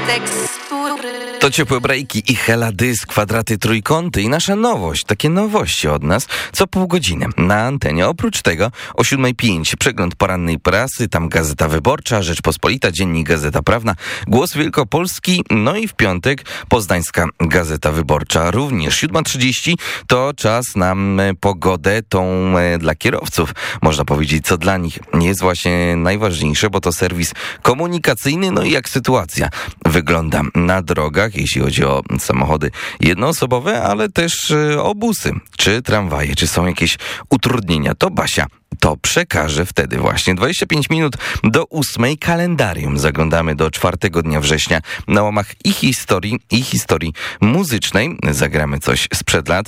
To ciepłe breaki i heladysk, kwadraty, trójkąty i nasza nowość, takie nowości od nas, co pół godziny na antenie. Oprócz tego o 7:05 przegląd porannej prasy, tam Gazeta Wyborcza, Rzeczpospolita, Dziennik Gazeta Prawna, Głos Wielkopolski, no i w piątek Poznańska Gazeta Wyborcza. Również 7:30 to czas na pogodę, tą dla kierowców, można powiedzieć, co dla nich jest właśnie najważniejsze, bo to serwis komunikacyjny, no i jak sytuacja wygląda na drogach, jeśli chodzi o samochody jednoosobowe, ale też o busy, czy tramwaje, czy są jakieś utrudnienia. To Basia to przekaże wtedy właśnie. 25 minut do 8 kalendarium. Zaglądamy do 4 dnia września na łamach i historii muzycznej. Zagramy coś sprzed lat.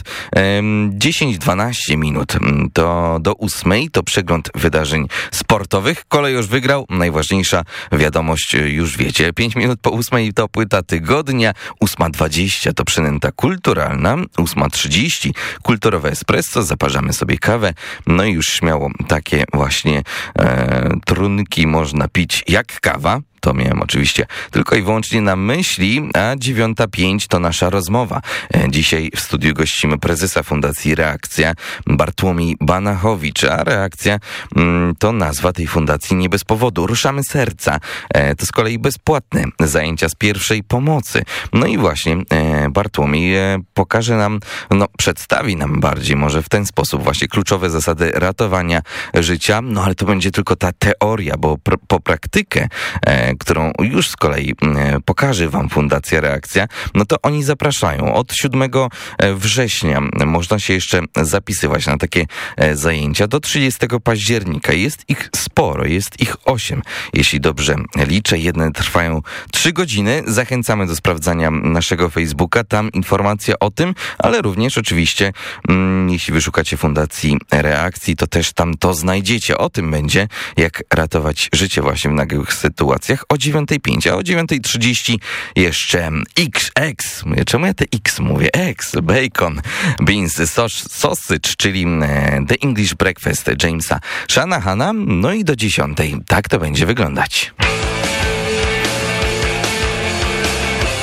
10-12 minut to do 8 to przegląd wydarzeń sportowych. Kolejorz wygrał. Najważniejsza wiadomość już wiecie. 5 minut po 8 to płyta tygodnia. 8:20 to przynęta kulturalna. 8:30 kulturowe espresso. Zaparzamy sobie kawę. No i już śmiało takie właśnie trunki można pić jak kawa. To miałem oczywiście tylko i wyłącznie na myśli, a 9:05 to nasza rozmowa. Dzisiaj w studiu gościmy prezesa Fundacji Reakcja, Bartłomiej Banachowicz, a Reakcja to nazwa tej fundacji nie bez powodu. Ruszamy serca. To z kolei bezpłatne zajęcia z pierwszej pomocy. No i właśnie Bartłomiej pokaże nam, przedstawi nam bardziej może w ten sposób właśnie kluczowe zasady ratowania życia, no ale to będzie tylko ta teoria, bo po praktykę, którą już z kolei pokaże wam Fundacja Reakcja, no to oni zapraszają. Od 7 września można się jeszcze zapisywać na takie zajęcia do 30 października. Jest ich sporo, jest ich 8. Jeśli dobrze liczę, jedne trwają 3 godziny. Zachęcamy do sprawdzania naszego Facebooka, tam informacja o tym, ale również oczywiście jeśli wyszukacie Fundacji Reakcji, to też tam to znajdziecie. O tym będzie, jak ratować życie właśnie w nagłych sytuacjach o 9:05, a o 9:30 jeszcze XX. Czemu ja te X mówię? Bacon, beans, sausage, czyli The English Breakfast Jamesa Shanahana. No i do 10:00. Tak to będzie wyglądać.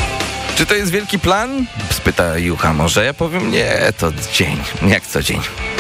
Czy to jest wielki plan? Spyta Jucha. Może ja powiem nie, to dzień, jak co dzień.